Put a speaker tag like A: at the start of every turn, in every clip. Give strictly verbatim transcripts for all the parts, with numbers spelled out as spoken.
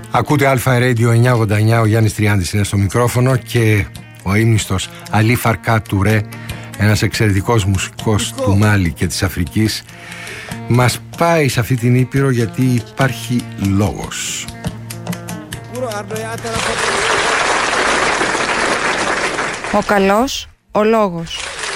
A: Ακούτε Αλφα Radio εννιακόσια ογδόντα εννιά, ο Γιάννης Τριάντης είναι στο μικρόφωνο και ο ύμνηστος Αλή Φαρκά Τουρέ, ένας εξαιρετικός μουσικός του Μάλι και της Αφρικής, μας πάει σε αυτή την Ήπειρο γιατί υπάρχει λόγος.
B: Ο καλός, ο λόγος.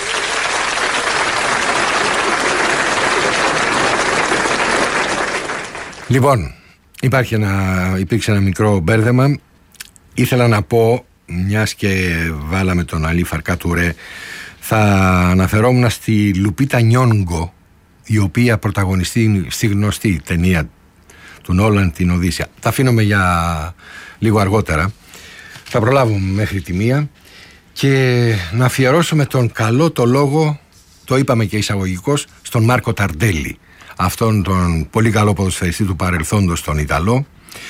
A: Λοιπόν, υπάρχει ένα, υπήρξε ένα μικρό μπέρδεμα. Ήθελα να πω, μιας και βάλαμε τον Αλή Φαρκά Τουρέ, θα αναφερόμουν στη Λουπίτα Νιόνγκο, η οποία πρωταγωνιστεί στη γνωστή ταινία του Νόλαν, την Οδύσσεια. Τα αφήνουμε για λίγο αργότερα. Θα προλάβουμε μέχρι τη μία και να αφιερώσουμε τον καλό το λόγο, το είπαμε και εισαγωγικώς, στον Μάρκο Ταρντέλη, αυτόν τον πολύ καλό ποδοσφαιριστή του παρελθόντος, τον Ιταλό,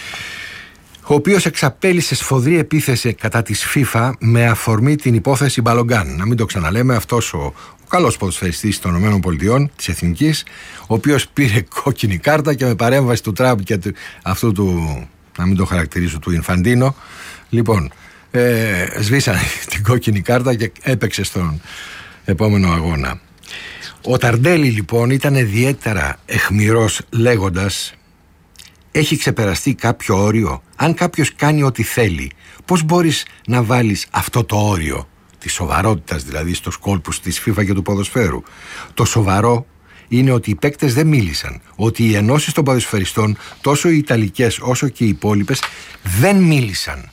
A: ο οποίος εξαπέλυσε σφοδρή επίθεση κατά της FIFA με αφορμή την υπόθεση Μπαλογκάν. Να μην το ξαναλέμε, αυτός ο, ο καλός ποδοσφαιριστής των ΗΠΑ, της Εθνικής, ο οποίος πήρε κόκκινη κάρτα και με παρέμβαση του Τραμπ και του, αυτού του, να μην το χαρακτηρίσω, του Ινφαντίνο, λοιπόν, ε, σβήσανε την κόκκινη κάρτα και έπαιξε στον επόμενο αγώνα. Ο Ταρντέλη λοιπόν ήταν ιδιαίτερα αιχμηρός λέγοντας: έχει ξεπεραστεί κάποιο όριο? Αν κάποιος κάνει ό,τι θέλει, πώς μπορείς να βάλεις αυτό το όριο της σοβαρότητας, δηλαδή στους κόλπους της FIFA και του ποδοσφαίρου? Το σοβαρό είναι ότι οι παίκτες δεν μίλησαν, ότι οι ενώσεις των ποδοσφαιριστών, τόσο οι Ιταλικές όσο και οι υπόλοιπες, δεν μίλησαν.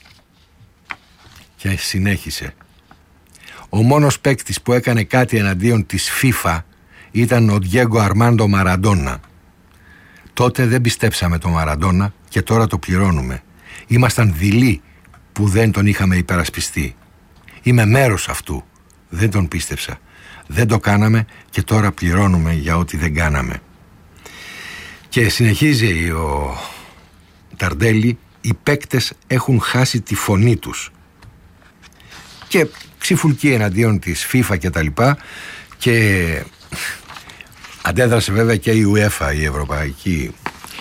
A: Και συνέχισε: ο μόνος παίκτης που έκανε κάτι εναντίον της FIFA ήταν ο Ντιέγκο Αρμάντο Μαραντόνα. Τότε δεν πιστέψαμε τον Μαραντόνα και τώρα το πληρώνουμε. Ήμασταν δειλοί που δεν τον είχαμε υπερασπιστεί. Είμαι μέρος αυτού. Δεν τον πίστεψα. Δεν το κάναμε και τώρα πληρώνουμε για ό,τι δεν κάναμε. Και συνεχίζει ο Ταρντέλη: οι παίκτες έχουν χάσει τη φωνή τους. Και ξυφουλκεί εναντίον της FIFA και τα λοιπά, και αντέδρασε βέβαια και η UEFA, η Ευρωπαϊκή.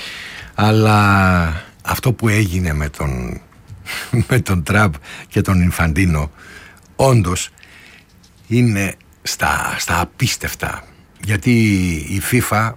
A: Αλλά αυτό που έγινε με τον, με τον Τραμπ και τον Ινφαντίνο όντως είναι στα, στα απίστευτα. Γιατί η FIFA,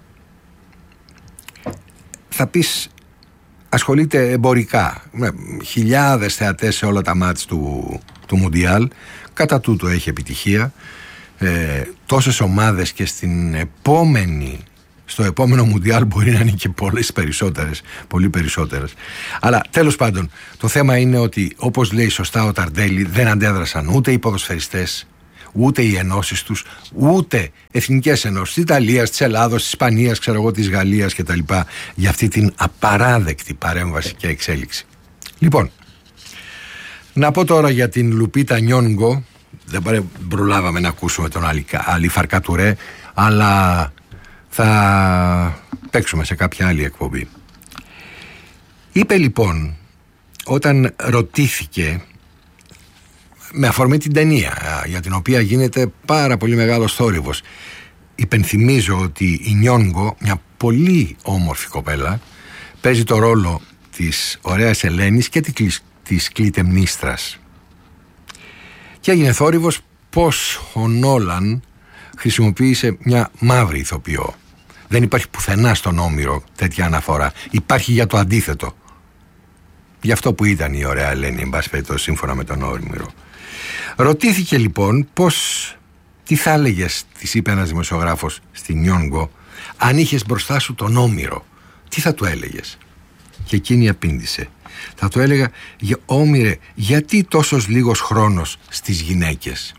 A: θα πεις, ασχολείται εμπορικά με χιλιάδες θεατές σε όλα τα μάτς του, του Μουντιάλ. Κατά τούτο έχει επιτυχία. Ε, τόσες ομάδες και στην επόμενη, στο επόμενο Μουντιάλ μπορεί να είναι και πολλές περισσότερες, πολύ περισσότερες. Αλλά τέλος πάντων, το θέμα είναι ότι, όπως λέει σωστά ο Ταρντέλη, δεν αντέδρασαν ούτε οι ποδοσφαιριστές, ούτε οι ενώσεις τους, ούτε εθνικές ενώσεις της Ιταλίας, της Ελλάδος, της Ισπανίας, ξέρω εγώ, της Γαλλίας κτλ. Για αυτή την απαράδεκτη παρέμβαση και εξέλιξη. Λοιπόν, να πω τώρα για την Λουπίτα Νιόνγκο. Δεν προλάβαμε να ακούσουμε τον Αλή Φαρκά Τουρέ, αλλά θα παίξουμε σε κάποια άλλη εκπομπή. Είπε λοιπόν, όταν ρωτήθηκε με αφορμή την ταινία, για την οποία γίνεται πάρα πολύ μεγάλος θόρυβος, υπενθυμίζω ότι η Νιόνγκο, μια πολύ όμορφη κοπέλα, παίζει το ρόλο της ωραίας Ελένης και της Κλητεμνίστρας. Και έγινε θόρυβος πως ο Νόλαν χρησιμοποίησε μια μαύρη ηθοποιό. Δεν υπάρχει πουθενά στον Όμηρο τέτοια αναφορά. Υπάρχει για το αντίθετο. Γι' αυτό που ήταν η ωραία Ελένη, εν πάση περιπτώσει, σύμφωνα με τον Όμηρο. Ρωτήθηκε λοιπόν πως, τι θα έλεγες, της είπε ένας δημοσιογράφος στη Νιόνγκο, αν είχες μπροστά σου τον Όμηρο, τι θα του έλεγες? Και εκείνη απήντησε: θα του έλεγα, για Όμηρε, γιατί τόσος λίγος χρόνος στις γυναίκες?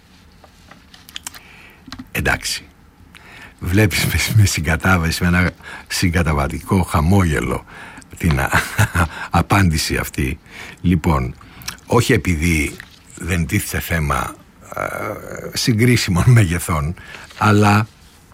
A: Εντάξει, βλέπεις με, με συγκατάβαση, με ένα συγκαταβατικό χαμόγελο την α, α, απάντηση αυτή. Λοιπόν, όχι επειδή δεν τίθεται θέμα α, συγκρίσιμων μεγεθών, αλλά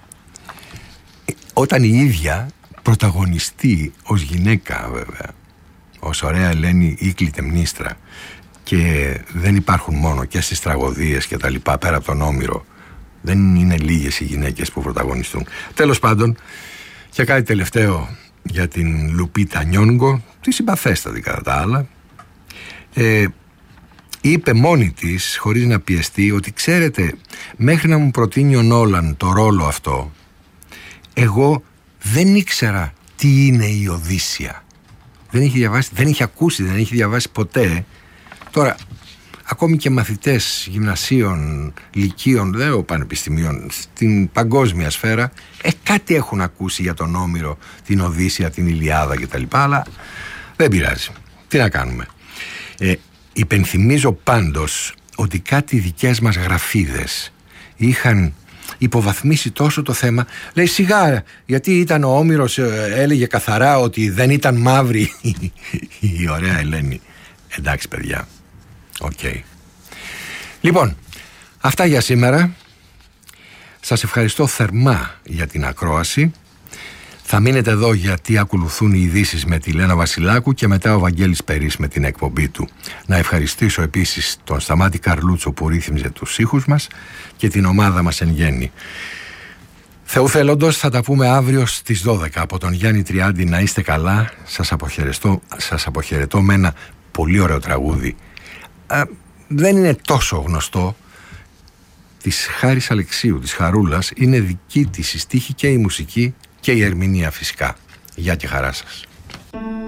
A: όταν η ίδια πρωταγωνιστεί ως γυναίκα, βέβαια, ως ωραία Ελένη ή Κλητεμνίστρα, και δεν υπάρχουν μόνο και στις τραγωδίες και τα λοιπά, πέρα από τον Όμηρο, δεν είναι λίγες οι γυναίκες που πρωταγωνιστούν. Τέλος πάντων, και κάτι τελευταίο για την Λουπίτα Νιόνγκο, τη συμπαθέστατη κατά τα άλλα. ε, Είπε μόνη της, χωρίς να πιεστεί, ότι ξέρετε, μέχρι να μου προτείνει ο Νόλαν το ρόλο αυτό, εγώ δεν ήξερα τι είναι η Οδύσσεια. Δεν είχε διαβάσει, δεν είχε ακούσει, δεν είχε διαβάσει ποτέ. Τώρα, ακόμη και μαθητές γυμνασίων, λυκείων, δεν πανεπιστημίων, στην παγκόσμια σφαίρα, ε, κάτι έχουν ακούσει για τον Όμηρο, την Οδύσσεια, την Ηλιάδα κτλ. Αλλά δεν πειράζει. Τι να κάνουμε. Ε, υπενθυμίζω πάντως ότι κάτι δικές μας γραφίδες είχαν υποβαθμίσει τόσο το θέμα. Λέει, σιγά, γιατί ήταν ο Όμηρος, έλεγε καθαρά ότι δεν ήταν μαύρη η ωραία Ελένη. Εντάξει παιδιά, οκ. Okay. Λοιπόν, αυτά για σήμερα. Σας ευχαριστώ θερμά για την ακρόαση. Θα μείνετε εδώ γιατί ακολουθούν οι ειδήσεις με τη Λένα Βασιλάκου και μετά ο Βαγγέλης Περής με την εκπομπή του. Να ευχαριστήσω επίσης τον Σταμάτη Καρλούτσο που ρύθμιζε τους ήχους μας και την ομάδα μας εν γέννη. Θεού θέλοντος, θα τα πούμε αύριο στις δώδεκα. Από τον Γιάννη Τριάντη, να είστε καλά. Σας αποχαιρετώ, σας αποχαιρετώ με ένα πολύ ωραίο τραγούδι. Α, δεν είναι τόσο γνωστό. Της Χάρης Αλεξίου, της Χαρούλας. Είναι δική της η στίχη και η μουσική και η ερμηνεία φυσικά. Γεια και χαρά σας.